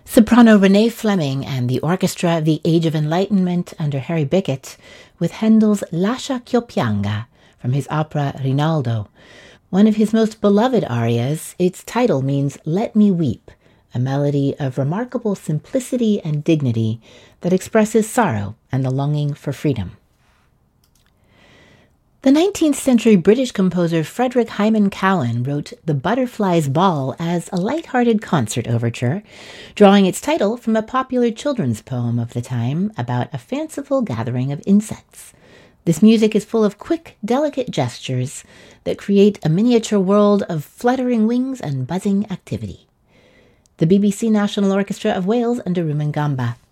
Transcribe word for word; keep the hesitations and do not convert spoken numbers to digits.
Soprano Renee Fleming and the orchestra of the Age of Enlightenment under Harry Bickett with Handel's Lascia ch'io pianga from his opera Rinaldo. One of his most beloved arias, its title means "Let Me Weep," a melody of remarkable simplicity and dignity that expresses sorrow and the longing for freedom. The nineteenth century British composer Frederick Hyman Cowan wrote The Butterfly's Ball as a light-hearted concert overture, drawing its title from a popular children's poem of the time about a fanciful gathering of insects. This music is full of quick, delicate gestures that create a miniature world of fluttering wings and buzzing activity. The B B C National Orchestra of Wales under Rumangamba.